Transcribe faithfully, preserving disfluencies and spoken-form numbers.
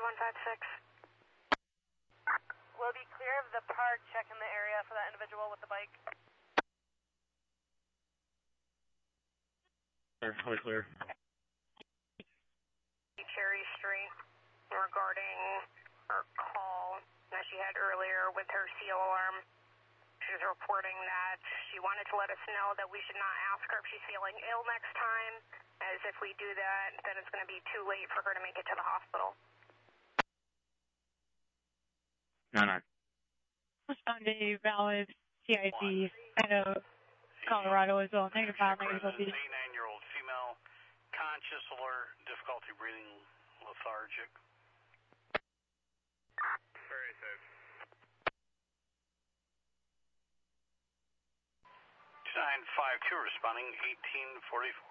one five six. Will be clear of the park, checking the area for that individual with the bike. Clear, highway clear. Cherry Street regarding her call that she had earlier with her seal alarm. She was reporting that she wanted to let us know that we should not ask her if she's feeling ill next time, as if we do that, then it's going to be too late for her to make it to the hospital. No, no. Respond a valid C I D out of Colorado as well. Negative file, negative O P D. eighty-nine-year-old female, conscious, alert, difficulty breathing, lethargic. Very safe. two nine five two responding, eighteen forty-four.